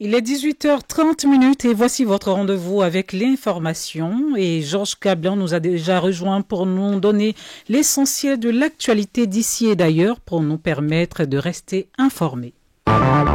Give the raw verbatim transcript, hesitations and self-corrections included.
Il est dix-huit heures trente minutes et voici votre rendez-vous avec l'information. Et Georges Cablan nous a déjà rejoint pour nous donner l'essentiel de l'actualité d'ici et d'ailleurs pour nous permettre de rester informés.